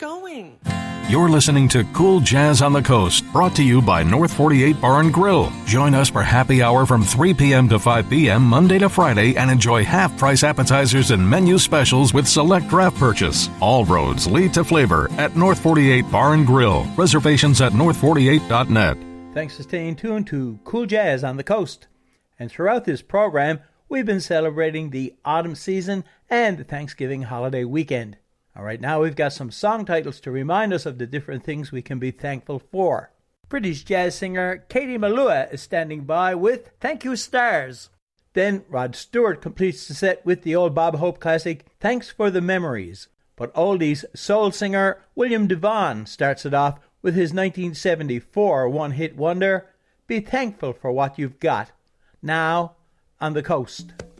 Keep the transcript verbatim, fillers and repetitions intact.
going. You're listening to Cool Jazz on the Coast, brought to you by North forty-eight Bar and Grill. Join us for happy hour from three p.m. to five p.m. Monday to Friday and enjoy half-price appetizers and menu specials with select draft purchase. All roads lead to flavor at North forty-eight Bar and Grill. Reservations at north forty-eight dot net. Thanks for staying tuned to Cool Jazz on the Coast. And throughout this program, we've been celebrating the autumn season and the Thanksgiving holiday weekend. All right, now we've got some song titles to remind us of the different things we can be thankful for. British jazz singer Katie Melua is standing by with Thank You Stars. Then Rod Stewart completes the set with the old Bob Hope classic Thanks for the Memories. But oldies soul singer William DeVaughn starts it off with his nineteen seventy-four one-hit wonder, Be Thankful for What You've Got, now on the Coast.